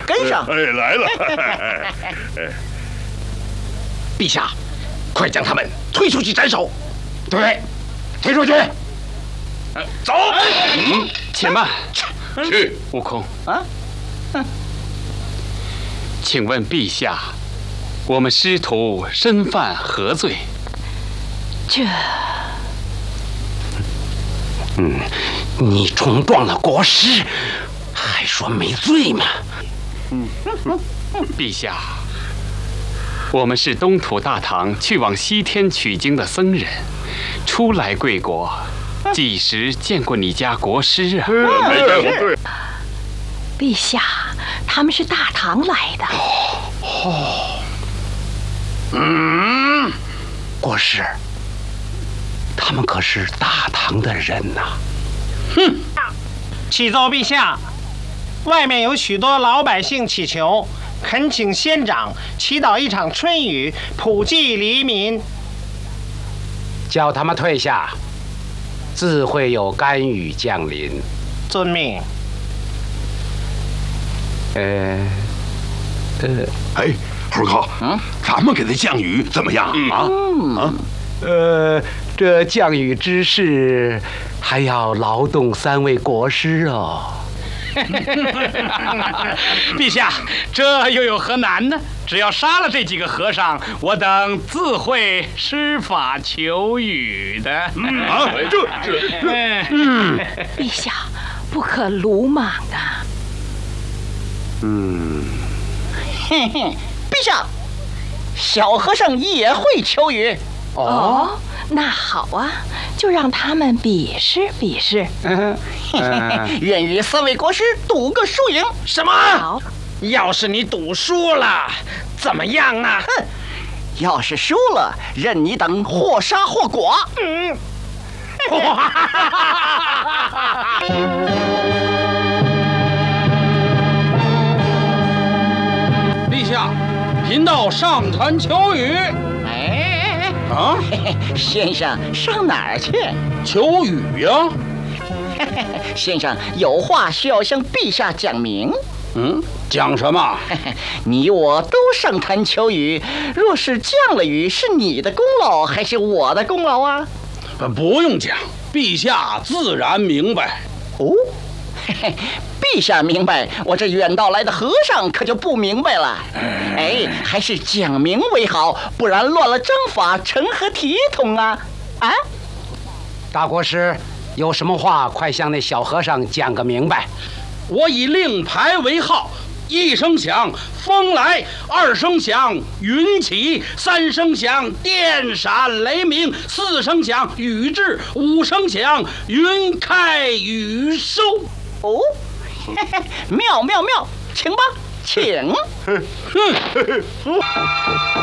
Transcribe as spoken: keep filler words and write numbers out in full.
跟上。 哎，来了！ 陛下，快将他们推出去斩首！ 对，推出去。 走。 嗯，且慢。 去。 悟空啊， 嗯，请问陛下，我们师徒身犯何罪？ 这…… 嗯，你冲撞了国师，还说没罪吗？ 嗯，陛下，我们是东土大唐去往西天取经的僧人，初来贵国，几时见过你家国师啊？ 没见过，对。 陛下，他们是大唐来的。 哦，嗯，国师，他们可是大唐的人呐！ 哼，启奏陛下，外面有许多老百姓祈求，恳请仙长祈祷一场春雨，普济黎民。 叫他们退下，自会有甘雨降临。 遵命。 呃，呃， 哎，猴哥，嗯，咱们给他降雨怎么样啊？ 嗯、啊，呃，这降雨之事还要劳动三位国师哦。 陛下，这又有何难呢？只要杀了这几个和尚，我等自会施法求雨的。 嗯啊，这这这， 嗯，陛下不可鲁莽啊。 嗯， 嘿嘿，陛下，小和尚也会求雨。 哦，哦那好啊，就让他们比试比试。 嗯， 愿与三位国师赌个输赢。 什么？ 好， 要是你赌输了，怎么样啊？ 哼，要是输了，任你等或杀或剐。嗯。 陛下，贫道上船求雨。 哎， 啊， 先生上哪儿去？ 求雨呀、 啊。先生有话需要向陛下讲明。 嗯，讲什么？ 你我都上船求雨，若是降了雨，是你的功劳还是我的功劳啊？ 不用讲，陛下自然明白。 哦，嘿嘿，陛下明白，我这远道来的和尚可就不明白了。哎，还是讲明为好，不然乱了章法，成何体统啊？啊！ 大国师，有什么话快向那小和尚讲个明白。 我以令牌为号，一声响，风来；二声响，云起；三声响，电闪雷鸣；四声响，雨至；五声响，云开雨收。 哦，嘿嘿，妙妙妙，请吧，请。